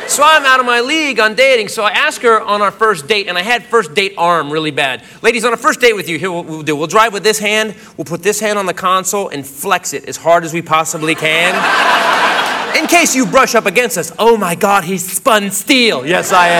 So I'm out of my league on dating. So I ask her on our first date, and I had first date arm really bad. Ladies, on a first date with you, here what we'll do. We'll drive with this hand. We'll put this hand on the console and flex it as hard as we possibly can. In case you brush up against us. Oh my God, he's spun steel. Yes, I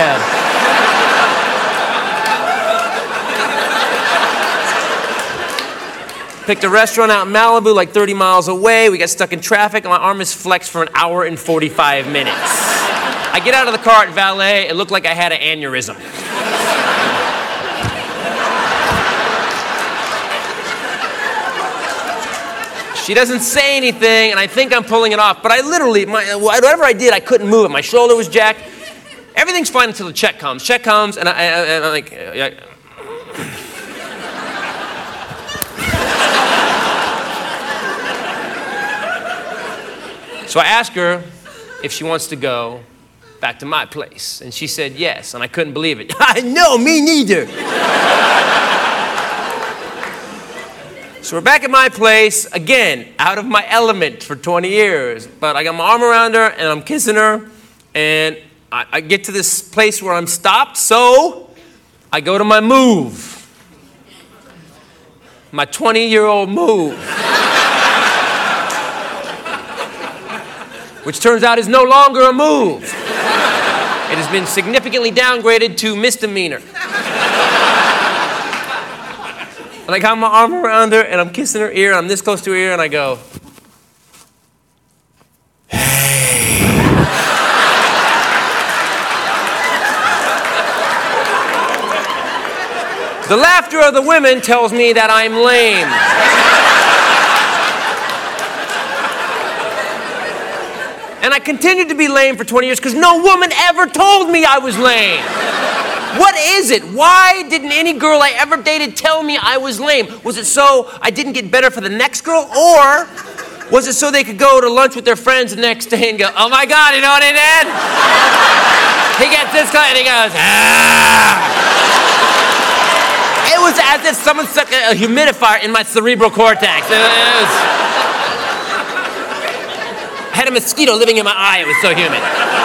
am. Picked a restaurant out in Malibu, like 30 miles away. We got stuck in traffic, and my arm is flexed for an hour and 45 minutes. I get out of the car at valet. It looked like I had an aneurysm. She doesn't say anything, and I think I'm pulling it off. But I literally, whatever I did, I couldn't move it. My shoulder was jacked. Everything's fine until the check comes. Check comes, and I'm like... So I ask her if she wants to go back to my place. And she said yes, and I couldn't believe it. No, me neither. So we're back at my place, again, out of my element for 20 years. But I got my arm around her, and I'm kissing her, and I get to this place where I'm stopped, so I go to my move. My 20-year-old move. Which turns out is no longer a move. It has been significantly downgraded to misdemeanor. And I got my arm around her, and I'm kissing her ear, and I'm this close to her ear, and I go, hey. The laughter of the women tells me that I'm lame. And I continued to be lame for 20 years because no woman ever told me I was lame. What is it? Why didn't any girl I ever dated tell me I was lame? Was it so I didn't get better for the next girl? Or was it so they could go to lunch with their friends the next day and go, oh my God, you know what he did? He gets this guy and he goes, ah. It was as if someone stuck a humidifier in my cerebral cortex. I had a mosquito living in my eye. It was so humid.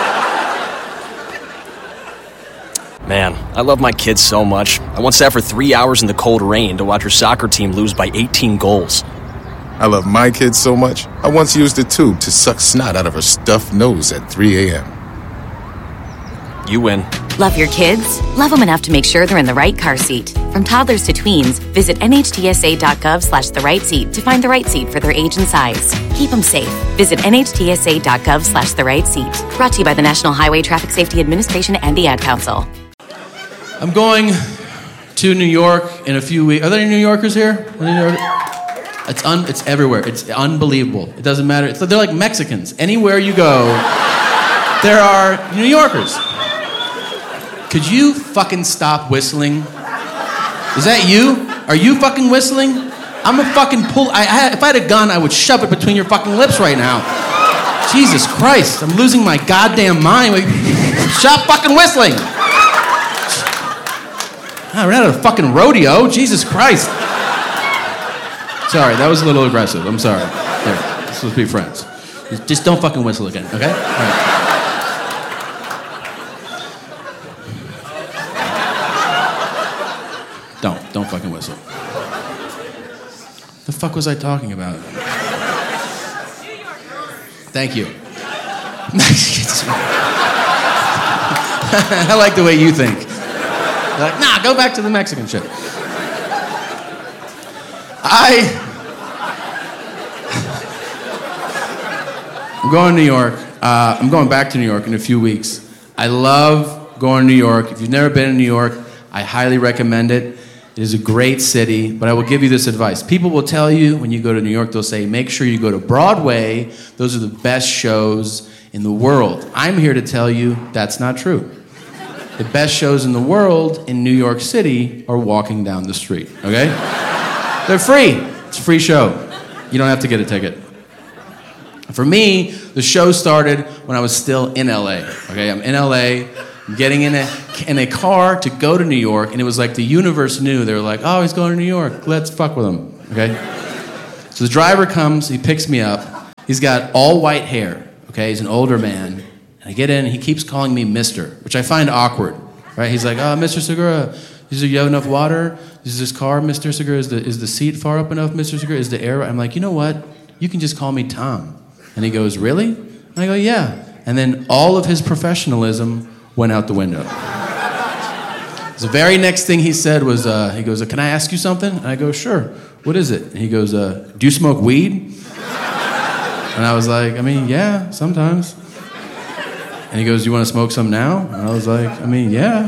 Man, I love my kids so much. I once sat for 3 hours in the cold rain to watch her soccer team lose by 18 goals. I love my kids so much, I once used a tube to suck snot out of her stuffed nose at 3 a.m. You win. Love your kids? Love them enough to make sure they're in the right car seat. From toddlers to tweens, visit nhtsa.gov/the right seat to find the right seat for their age and size. Keep them safe. Visit nhtsa.gov/the right seat. Brought to you by the National Highway Traffic Safety Administration and the Ad Council. I'm going to New York in a few weeks. Are there any New Yorkers here? It's everywhere. It's unbelievable. It doesn't matter. They're like Mexicans. Anywhere you go, there are New Yorkers. Could you fucking stop whistling? Is that you? Are you fucking whistling? I'm a fucking pull. If I had a gun, I would shove it between your fucking lips right now. Jesus Christ, I'm losing my goddamn mind. Like, stop fucking whistling. I ran out of a fucking rodeo. Jesus Christ. Sorry, that was a little aggressive. I'm sorry. Here, let's be friends. Just don't fucking whistle again, okay? All right. Don't fucking whistle. The fuck was I talking about? Thank you. I like the way you think. You're like, nah, go back to the Mexican shit. I'm going to New York. I'm going back to New York in a few weeks. I love going to New York. If you've never been in New York, I highly recommend it. It is a great city, but I will give you this advice. People will tell you when you go to New York, they'll say, make sure you go to Broadway. Those are the best shows in the world. I'm here to tell you that's not true. The best shows in the world in New York City are walking down the street, okay? They're free. It's a free show. You don't have to get a ticket. For me, the show started when I was still in LA, okay? I'm in LA. I'm getting in a car to go to New York, and it was like the universe knew. They were like, oh, he's going to New York. Let's fuck with him, okay? So the driver comes, he picks me up. He's got all white hair, okay? He's an older man. And I get in, and he keeps calling me Mr., which I find awkward, right? He's like, Mr. Segura, you have enough water? Is this car, Mr. Segura? Is the seat far up enough, Mr. Segura? Is the air? I'm like, you know what? You can just call me Tom. And he goes, really? And I go, yeah. And then all of his professionalism went out the window. The very next thing he said was, he goes, can I ask you something? And I go, sure. What is it? And he goes, do you smoke weed? And I was like, I mean, yeah, sometimes. And he goes, you want to smoke some now? And I was like, I mean, yeah.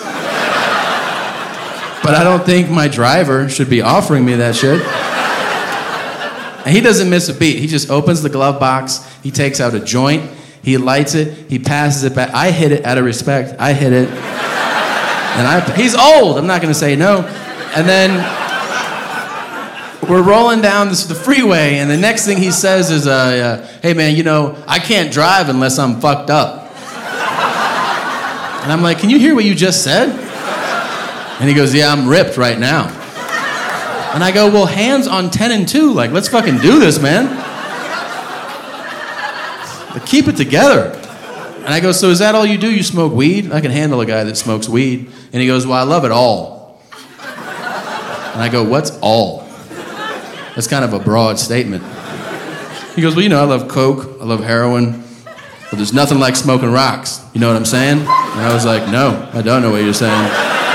But I don't think my driver should be offering me that shit. And he doesn't miss a beat. He just opens the glove box. He takes out a joint. He lights it. He passes it back. I hit it out of respect. I hit it. And he's old. I'm not going to say no. And then we're rolling down the freeway, and the next thing he says is, hey, man, I can't drive unless I'm fucked up. And I'm like, can you hear what you just said? And he goes, yeah, I'm ripped right now. And I go, well, hands on 10 and 2. Like, let's fucking do this, man. But keep it together. And I go, so is that all you do? You smoke weed? I can handle a guy that smokes weed. And he goes, well, I love it all. And I go, what's all? That's kind of a broad statement. He goes, well, I love coke, I love heroin, but there's nothing like smoking rocks. You know what I'm saying? And I was like, no, I don't know what you're saying.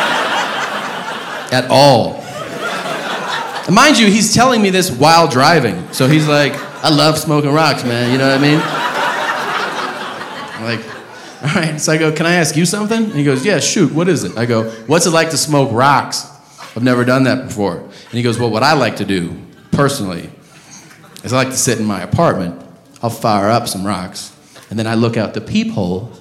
At all. And mind you, he's telling me this while driving. So he's like, I love smoking rocks, man. You know what I mean? I'm like, all right. So I go, can I ask you something? And he goes, yeah, shoot, what is it? I go, what's it like to smoke rocks? I've never done that before. And he goes, well, what I like to do, personally, is I like to sit in my apartment. I'll fire up some rocks, and then I look out the peephole,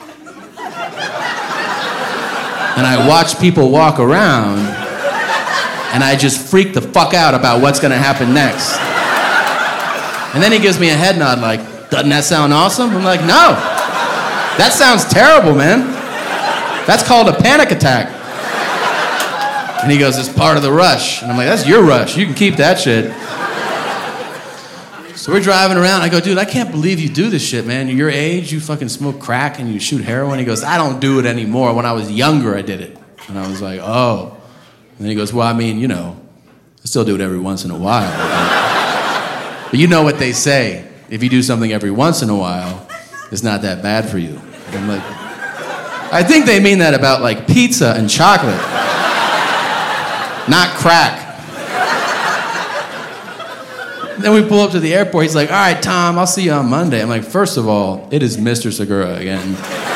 and I watch people walk around, and I just freak the fuck out about what's gonna happen next. And then he gives me a head nod like, doesn't that sound awesome? I'm like, no. That sounds terrible, man. That's called a panic attack. And he goes, it's part of the rush. And I'm like, that's your rush. You can keep that shit. So we're driving around. I go, dude, I can't believe you do this shit, man. You're your age, you fucking smoke crack and you shoot heroin. He goes, I don't do it anymore. When I was younger, I did it. And I was like, oh. And he goes, well, I mean, I still do it every once in a while. But you know what they say. If you do something every once in a while, it's not that bad for you. And I'm like, I think they mean that about like pizza and chocolate. Not crack. Then we pull up to the airport. He's like, all right, Tom, I'll see you on Monday. I'm like, first of all, it is Mr. Segura again.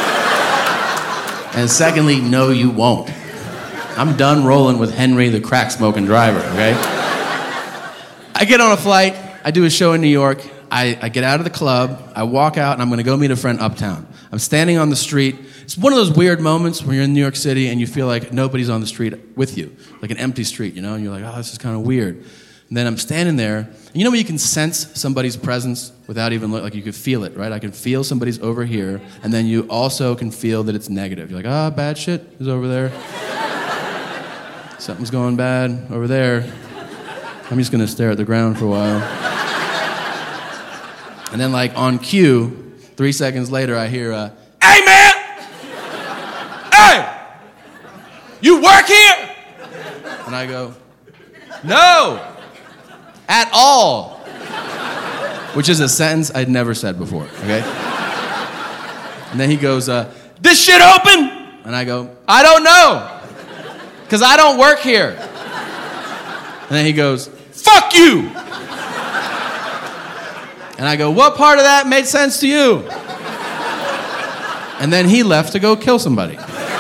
And secondly, no, you won't. I'm done rolling with Henry, the crack-smoking driver, okay? I get on a flight. I do a show in New York. I get out of the club. I walk out, and I'm going to go meet a friend uptown. I'm standing on the street. It's one of those weird moments when you're in New York City and you feel like nobody's on the street with you, like an empty street, and you're like, oh, this is kind of weird. And then I'm standing there, and when you can sense somebody's presence without even like you could feel it, right? I can feel somebody's over here, and then you also can feel that it's negative. You're like, bad shit is over there. Something's going bad over there. I'm just gonna stare at the ground for a while. And then like on cue, 3 seconds later, I hear, hey man! Hey! You work here? And I go, no! At all. Which is a sentence I'd never said before, okay? And then he goes, this shit open? And I go, I don't know. Because I don't work here. And then he goes, fuck you. And I go, what part of that made sense to you? And then he left to go kill somebody.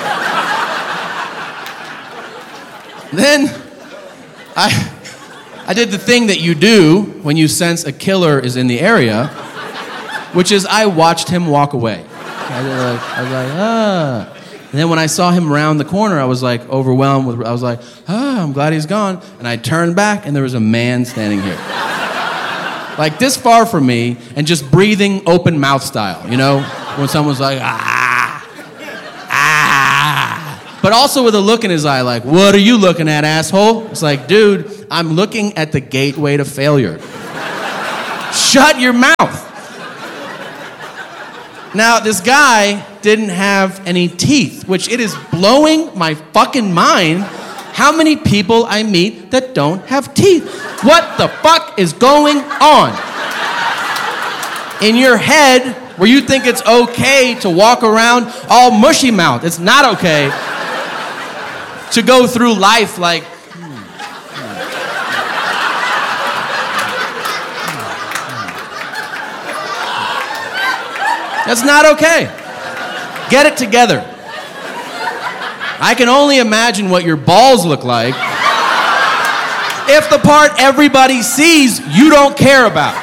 Then I did the thing that you do when you sense a killer is in the area, which is I watched him walk away. I was like, And then when I saw him round the corner, I was like overwhelmed. I was like, I'm glad he's gone. And I turned back, and there was a man standing here. Like this far from me, and just breathing open mouth style, When someone's like, but also with a look in his eye like, what are you looking at, asshole? It's like, dude, I'm looking at the gateway to failure. Shut your mouth. Now, this guy didn't have any teeth, which it is blowing my fucking mind how many people I meet that don't have teeth. What the fuck is going on? In your head, where you think it's okay to walk around all mushy mouth. It's not okay to go through life like, That's not okay. Get it together. I can only imagine what your balls look like if the part everybody sees you don't care about.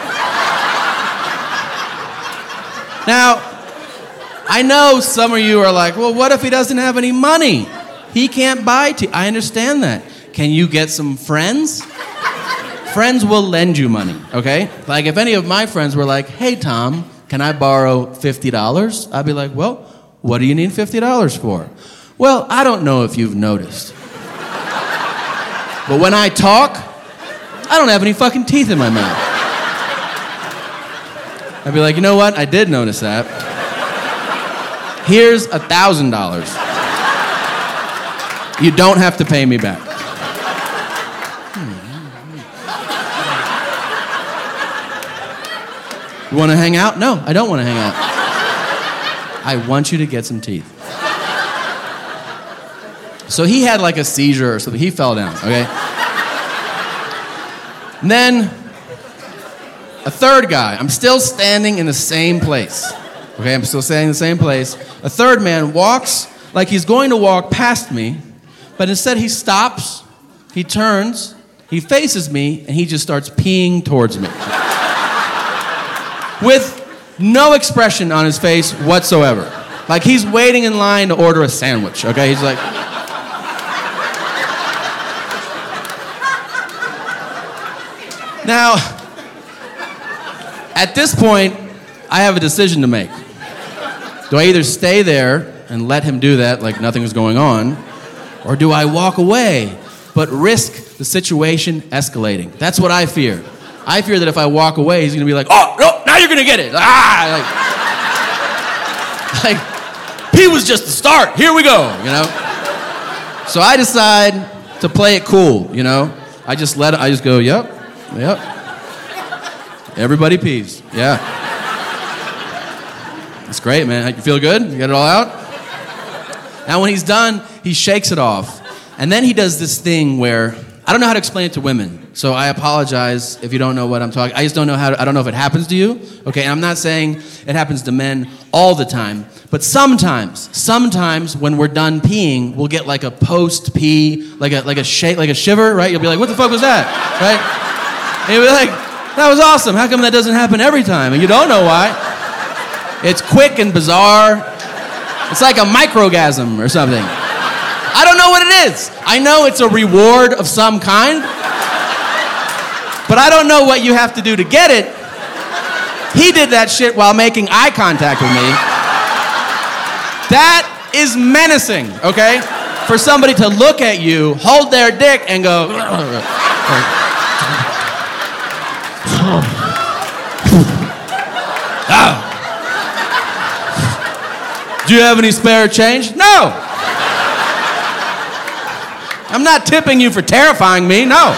Now, I know some of you are like, well, what if he doesn't have any money? He can't buy teeth. I understand that. Can you get some friends? Friends will lend you money, okay? Like if any of my friends were like, hey, Tom, can I borrow $50? I'd be like, well, what do you need $50 for? Well, I don't know if you've noticed. But when I talk, I don't have any fucking teeth in my mouth. I'd be like, you know what? I did notice that. Here's $1,000. You don't have to pay me back. You want to hang out? No, I don't want to hang out. I want you to get some teeth. So he had like a seizure or something. He fell down, okay? And then a third guy. I'm still standing in the same place. Okay, I'm still standing in the same place. A third man walks like he's going to walk past me, but instead he stops, he turns, he faces me, and he just starts peeing towards me. With no expression on his face whatsoever. Like he's waiting in line to order a sandwich, okay? He's like... Now, at this point, I have a decision to make. Do I either stay there and let him do that like nothing was going on, or do I walk away but risk the situation escalating? That's what I fear. I fear that if I walk away, he's going to be like, oh, no, now you're going to get it. Like, he was just the start. Here we go, you know? So I decide to play it cool, you know? I just go, yep. Everybody pees, yeah. That's great, man. You feel good? You got it all out? Now when he's done, he shakes it off. And then he does this thing where, I don't know how to explain it to women, so I apologize if you don't know what I'm talking. I just don't know I don't know if it happens to you, okay? And I'm not saying it happens to men all the time, but sometimes when we're done peeing, we'll get like a post-pee, like a shake, like a shiver, right? You'll be like, what the fuck was that, right? And you'll be like, that was awesome. How come that doesn't happen every time? And you don't know why. It's quick and bizarre. It's like a microgasm or something. I don't know what it is. I know it's a reward of some kind, but I don't know what you have to do to get it. He did that shit while making eye contact with me. That is menacing, okay? For somebody to look at you, hold their dick, and go... Do you have any spare change? No! I'm not tipping you for terrifying me, no.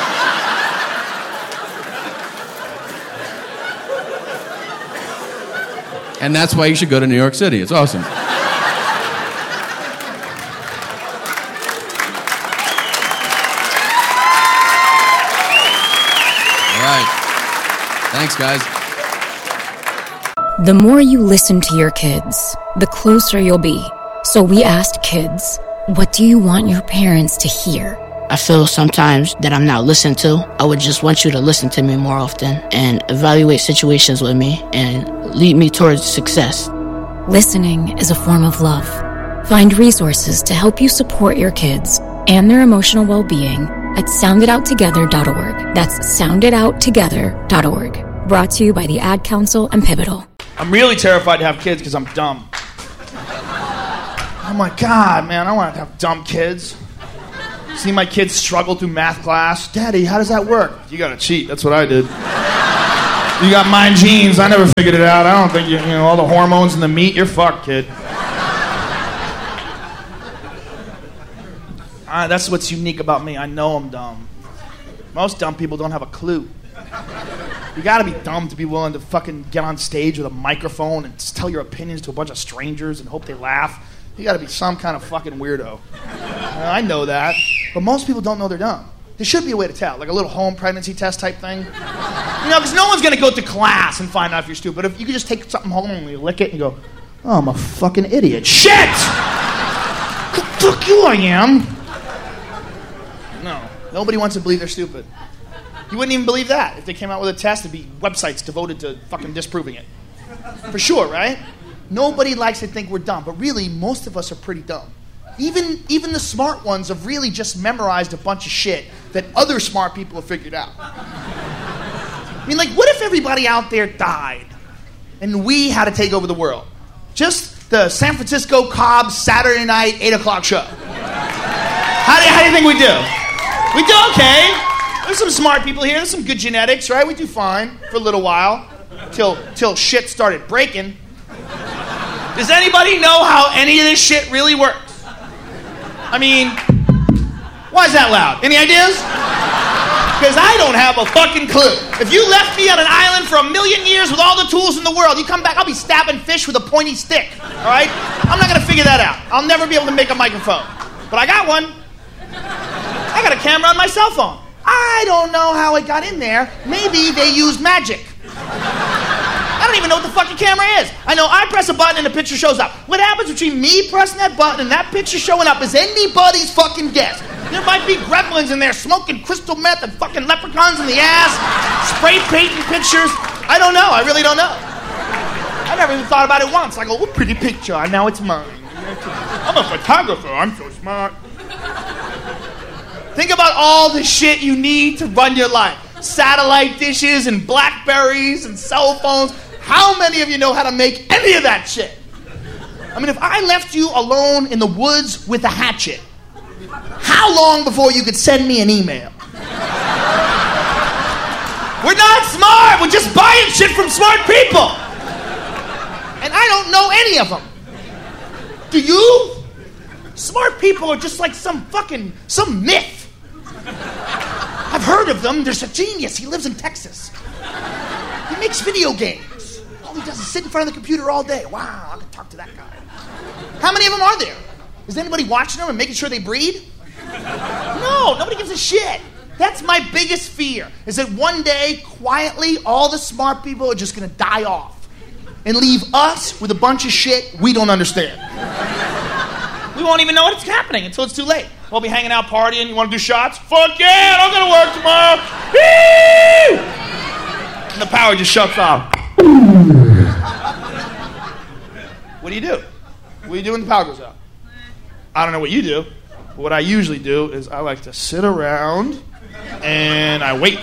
And that's why you should go to New York City. It's awesome. All right. Thanks, guys. The more you listen to your kids, the closer you'll be. So we asked kids, what do you want your parents to hear? I feel sometimes that I'm not listened to. I would just want you to listen to me more often and evaluate situations with me and lead me towards success. Listening is a form of love. Find resources to help you support your kids and their emotional well-being at sounditouttogether.org. That's sounditouttogether.org. Brought to you by the Ad Council and Pivotal. I'm really terrified to have kids because I'm dumb. Oh my God, man, I want to have dumb kids. See my kids struggle through math class. Daddy, how does that work? You gotta cheat. That's what I did. You got mine genes. I never figured it out. I don't think you know all the hormones in the meat. You're fucked, kid. That's what's unique about me. I know I'm dumb. Most dumb people don't have a clue. You gotta be dumb to be willing to fucking get on stage with a microphone and just tell your opinions to a bunch of strangers and hope they laugh. You gotta be some kind of fucking weirdo. I know that. But most people don't know they're dumb. There should be a way to tell, like a little home pregnancy test type thing. You know, because no one's gonna go to class and find out if you're stupid. But if you could just take something home and you lick it and you go, oh, I'm a fucking idiot. Shit! Fuck you, I am. No, nobody wants to believe they're stupid. You wouldn't even believe that. If they came out with a test, there'd be websites devoted to fucking disproving it. For sure, right? Nobody likes to think we're dumb, but really, most of us are pretty dumb. Even the smart ones have really just memorized a bunch of shit that other smart people have figured out. I mean, like, what if everybody out there died and we had to take over the world? Just the San Francisco Cobb Saturday night 8 o'clock show. How do you think we do? We do okay. There's some smart people here. There's some good genetics, right? We do fine for a little while till shit started breaking. Does anybody know how any of this shit really works? I mean, why is that loud? Any ideas? Because I don't have a fucking clue. If you left me on an island for 1,000,000 years with all the tools in the world, you come back, I'll be stabbing fish with a pointy stick, all right? I'm not going to figure that out. I'll never be able to make a microphone. But I got one. I got a camera on my cell phone. I don't know how it got in there. Maybe they used magic. I don't even know what the fucking camera is. I know I press a button and the picture shows up. What happens between me pressing that button and that picture showing up is anybody's fucking guess. There might be gremlins in there smoking crystal meth and fucking leprechauns in the ass, spray painting pictures. I don't know. I really don't know. I never even thought about it once. I go, what pretty picture. Now it's mine. I'm a photographer. I'm so smart. Think about all the shit you need to run your life. Satellite dishes and Blackberries and cell phones. How many of you know how to make any of that shit? I mean, if I left you alone in the woods with a hatchet, how long before you could send me an email? We're not smart. We're just buying shit from smart people. And I don't know any of them. Do you? Smart people are just like some myth. I've heard of them. There's a genius. He lives in Texas. He makes video games. All he does is sit in front of the computer all day. Wow, I could talk to that guy. How many of them are there? Is anybody watching them and making sure they breed? No, nobody gives a shit. That's my biggest fear, is that one day, quietly, all the smart people are just going to die off and leave us with a bunch of shit we don't understand. We won't even know what's happening until it's too late. We'll be hanging out partying. You want to do shots? Fuck yeah, I'm going to work tomorrow. Woo! And the power just shuts off. What do you do? What do you do when the power goes out? I don't know what you do. But what I usually do is I like to sit around and I wait.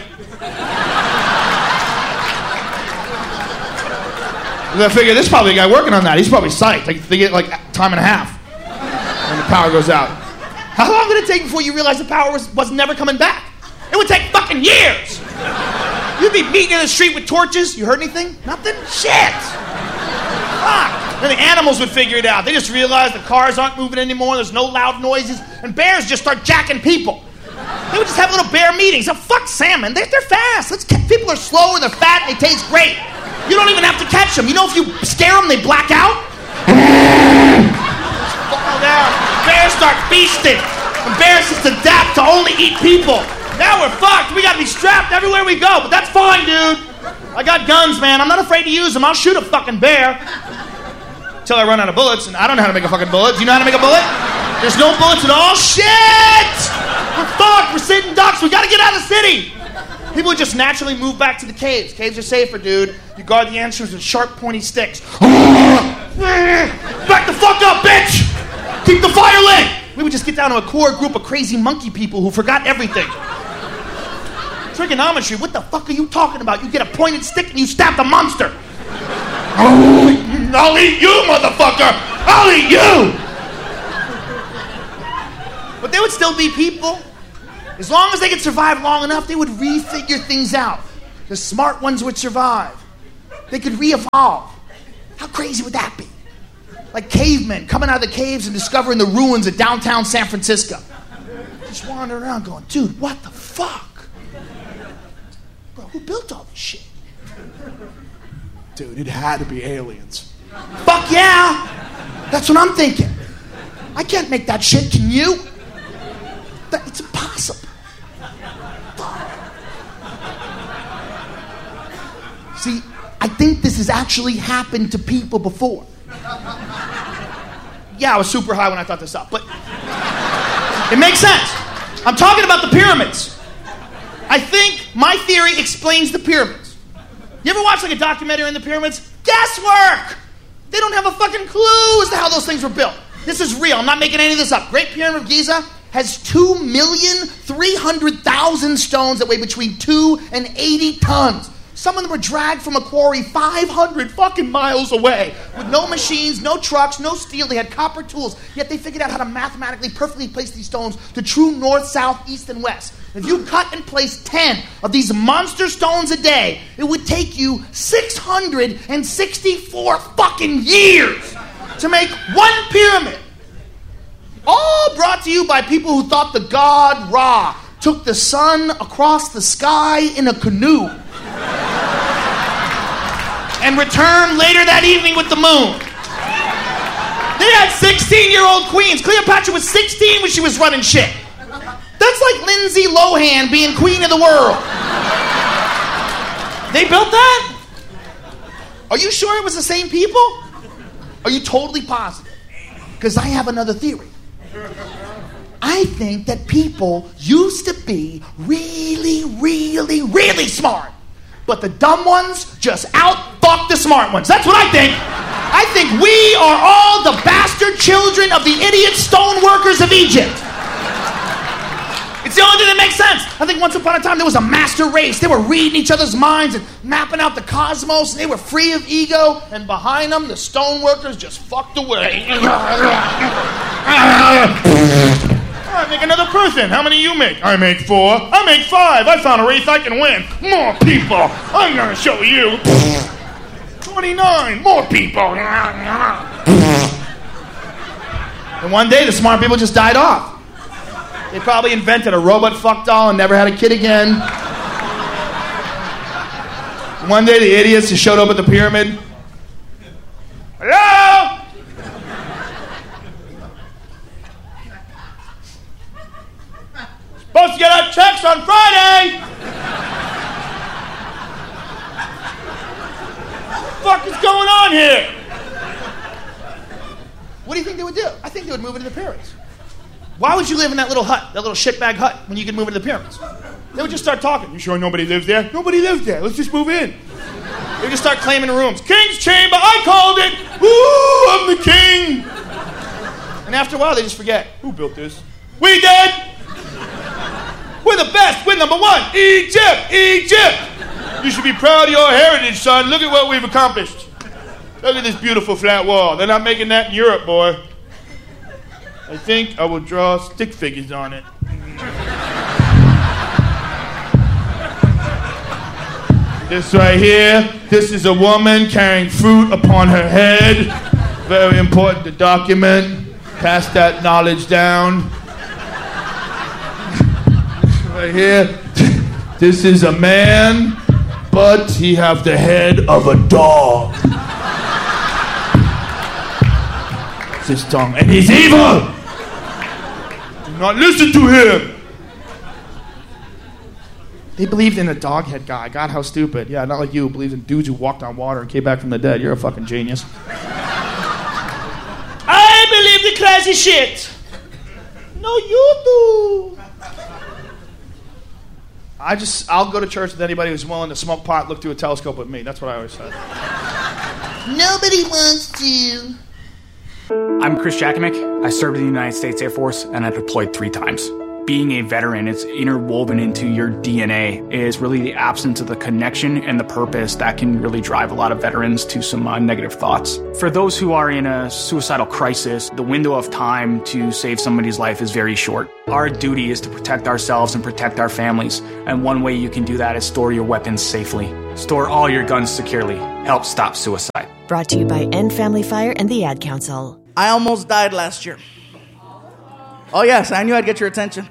I figure there's probably a guy working on that. He's probably psyched. They get like time and a half when the power goes out. How long would it take before you realize the power was never coming back? It would take fucking years. You'd be beating in the street with torches. You heard anything? Nothing? Shit. Fuck. Then the animals would figure it out. They just realize the cars aren't moving anymore. There's no loud noises. And bears just start jacking people. They would just have little bear meetings. Oh, fuck salmon. They're fast. People are slow and they're fat and they taste great. You don't even have to catch them. You know if you scare them, they black out? Fall down. Bears start feasting. And bears just adapt to only eat people. Now we're fucked. We gotta be strapped everywhere we go. But that's fine, dude. I got guns, man. I'm not afraid to use them. I'll shoot a fucking bear. Until I run out of bullets, and I don't know how to make a fucking bullet. Do you know how to make a bullet? There's no bullets at all. Shit! We're fucked. We're sitting ducks. We gotta get out of the city. People just naturally move back to the caves. Caves are safer, dude. You guard the entrance with sharp, pointy sticks. Back the fuck up, bitch! Keep the fire lit! We would just get down to a core group of crazy monkey people who forgot everything. Trigonometry, what the fuck are you talking about? You get a pointed stick and you stab the monster. I'll eat you, motherfucker! I'll eat you! But there would still be people. As long as they could survive long enough, they would refigure things out. The smart ones would survive. They could re-evolve. How crazy would that be? Like cavemen coming out of the caves and discovering the ruins of downtown San Francisco. Just wandering around going, dude, what the fuck? Bro, who built all this shit? Dude, it had to be aliens. Fuck yeah! That's what I'm thinking. I can't make that shit, can you? It's impossible. See, I think this has actually happened to people before. Yeah, I was super high when I thought this up, but it makes sense. I'm talking about the pyramids. I think my theory explains the pyramids. You ever watch like a documentary on the pyramids? Guesswork! They don't have a fucking clue as to how those things were built. This is real. I'm not making any of this up. Great Pyramid of Giza has 2,300,000 stones that weigh between 2 and 80 tons. Some of them were dragged from a quarry 500 fucking miles away with no machines, no trucks, no steel. They had copper tools, yet they figured out how to mathematically perfectly place these stones to true north, south, east, and west. If you cut and place 10 of these monster stones a day, it would take you 664 fucking years to make one pyramid. All brought to you by people who thought the god Ra took the sun across the sky in a canoe and returned later that evening with the moon. They had 16-year-old queens. Cleopatra was 16 when she was running shit. That's like Lindsay Lohan being queen of the world. They built that? Are you sure it was the same people? Are you totally positive? Because I have another theory. I think that people used to be really, really, really smart. But the dumb ones just out-fuck the smart ones. That's what I think. I think we are all the bastard children of the idiot stoneworkers of Egypt. It's the only thing that makes sense. I think once upon a time there was a master race. They were reading each other's minds and mapping out the cosmos, and they were free of ego, and behind them the stoneworkers just fucked away. I make another person. How many you make? I make 4. I make 5. I found a race I can win. More people. I'm gonna show you. 29. More people. And one day the smart people just died off. They probably invented a robot fuck doll and never had a kid again. One day the idiots just showed up at the pyramid. Hello? Supposed to get our checks on Friday. What the fuck is going on here? What do you think they would do? I think they would move into the pyramids. Why would you live in that little hut, that little shitbag hut, when you could move into the pyramids? They would just start talking. You sure nobody lives there? Nobody lives there. Let's just move in. They would just start claiming rooms. King's Chamber, I called it. Ooh, I'm the king. And after a while, they just forget. Who built this? We did. We're the best. We're number 1. Egypt. Egypt. You should be proud of your heritage, son. Look at what we've accomplished. Look at this beautiful flat wall. They're not making that in Europe, boy. I think I will draw stick figures on it. This right here, this is a woman carrying fruit upon her head. Very important to document. Pass that knowledge down. Right here, this is a man, but he have the head of a dog. It's his tongue, and he's evil. Do not listen to him. They believed in a dog head guy. God, how stupid. Yeah, not like you who believes in dudes who walked on water and came back from the dead. You're a fucking genius. I believe the crazy shit. No, you do. I'll go to church with anybody who's willing to smoke pot, look through a telescope with me. That's what I always said. Nobody wants to. I'm Chris Jakovic. I served in the United States Air Force, and I deployed 3 times. being a veteran, it's interwoven into your DNA, is really the absence of the connection and the purpose that can really drive a lot of veterans to some negative thoughts. For those who are in a suicidal crisis, the window of time to save somebody's life is very short. Our duty is to protect ourselves and protect our families, and one way you can do that is store your weapons safely. Store all your guns securely. Help stop suicide. Brought to you by End Family Fire and the Ad Council. I almost died last year. Oh yes, I knew I'd get your attention.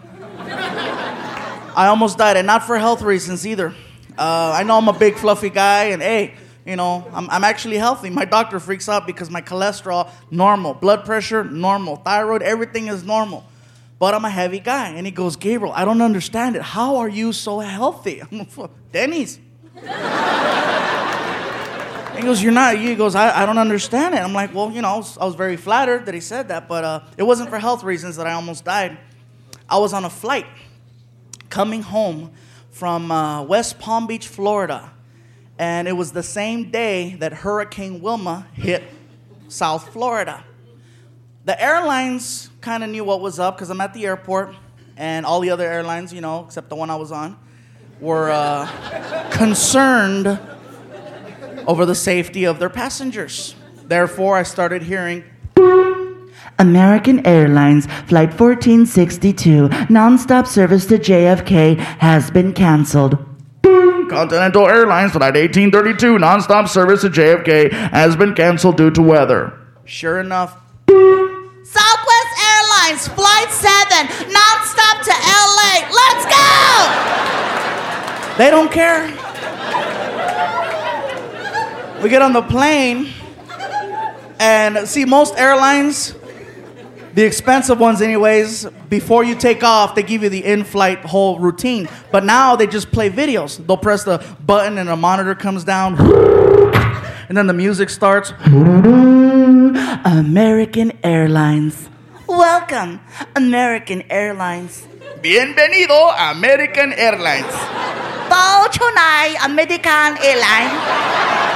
I almost died, and not for health reasons either. I know I'm a big fluffy guy, and hey, you know, I'm actually healthy. My doctor freaks out because my cholesterol, normal. Blood pressure, normal. Thyroid, everything is normal. But I'm a heavy guy. And he goes, Gabriel, I don't understand it. How are you so healthy? I'm like, Denny's. He goes, you're not. He goes, I don't understand it. I'm like, well, you know, I was very flattered that he said that, but it wasn't for health reasons that I almost died. I was on a flight coming home from West Palm Beach, Florida, and it was the same day that Hurricane Wilma hit South Florida. The airlines kind of knew what was up because I'm at the airport, and all the other airlines, you know, except the one I was on, were concerned over the safety of their passengers. Therefore, I started hearing, American Airlines Flight 1462, nonstop service to JFK has been canceled. Continental Airlines Flight 1832, nonstop service to JFK has been canceled due to weather. Sure enough, Southwest Airlines Flight 7, nonstop to LA. Let's go! They don't care. We get on the plane, and see, most airlines, the expensive ones anyways, before you take off, they give you the in-flight whole routine. But now they just play videos. They'll press the button and a monitor comes down, and then the music starts. American Airlines. Welcome, American Airlines. Bienvenido, American Airlines. Bao chunai, American Airlines.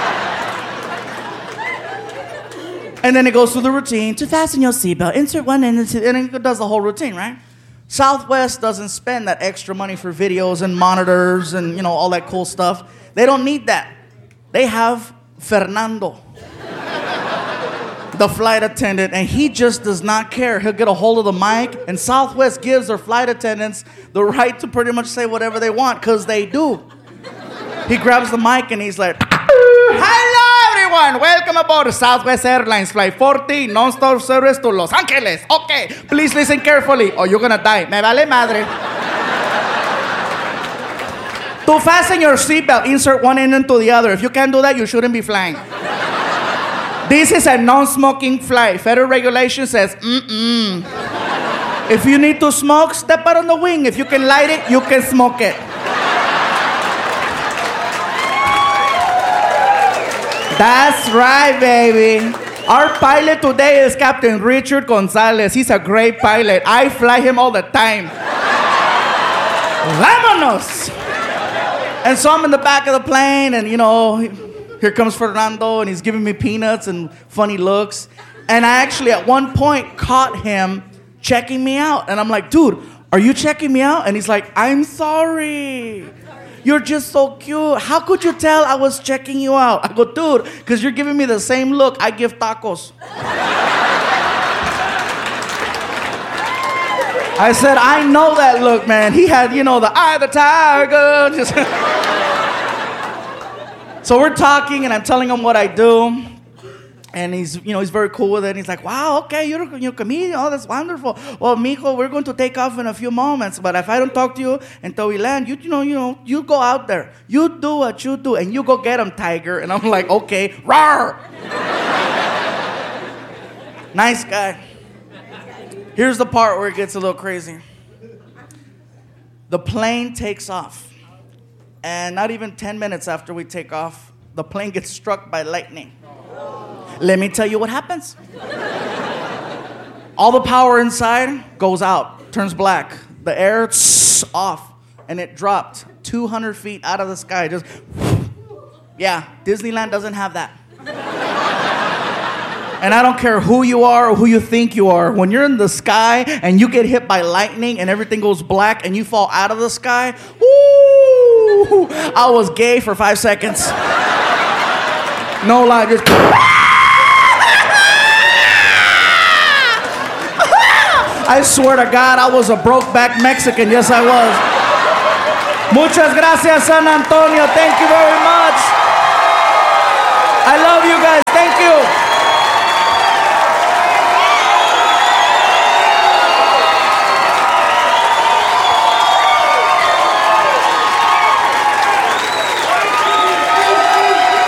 And then it goes through the routine. To fasten your seatbelt, insert one and it does the whole routine, right? Southwest doesn't spend that extra money for videos and monitors and, you know, all that cool stuff. They don't need that. They have Fernando, the flight attendant, and he just does not care. He'll get a hold of the mic, and Southwest gives their flight attendants the right to pretty much say whatever they want, because they do. He grabs the mic and he's like, hello everyone, welcome aboard Southwest Airlines Flight 14, non-stop service to Los Angeles. Okay, please listen carefully or you're gonna die. Me vale madre. To fasten your seatbelt, insert one end into the other. If you can't do that, you shouldn't be flying. This is a non-smoking flight. Federal regulation says, If you need to smoke, step out on the wing. If you can light it, you can smoke it. That's right, baby. Our pilot today is Captain Richard Gonzalez. He's a great pilot. I fly him all the time. Vámonos! And so I'm in the back of the plane, and, you know, here comes Fernando, and he's giving me peanuts and funny looks. And I actually, at one point, caught him checking me out. And I'm like, dude, are you checking me out? And he's like, I'm sorry. You're just so cute. How could you tell I was checking you out? I go, dude, because you're giving me the same look I give tacos. I said, I know that look, man. He had, you know, the eye of the tiger. Just So we're talking, and I'm telling him what I do. And he's, you know, he's very cool with it. And he's like, wow, okay, you're a comedian. Oh, that's wonderful. Well, mijo, we're going to take off in a few moments. But if I don't talk to you until we land, you go out there. You do what you do, and you go get him, tiger. And I'm like, okay, rawr. Nice guy. Here's the part where it gets a little crazy. The plane takes off. And not even 10 minutes after we take off, the plane gets struck by lightning. Let me tell you what happens. All the power inside goes out, turns black. The air off, and it dropped 200 feet out of the sky. Just, yeah, Disneyland doesn't have that. And I don't care who you are or who you think you are. When you're in the sky and you get hit by lightning and everything goes black and you fall out of the sky, woo! I was gay for 5 seconds. No lie, just... I swear to God, I was a broke-back Mexican. Yes, I was. Muchas gracias, San Antonio. Thank you very much. I love you guys.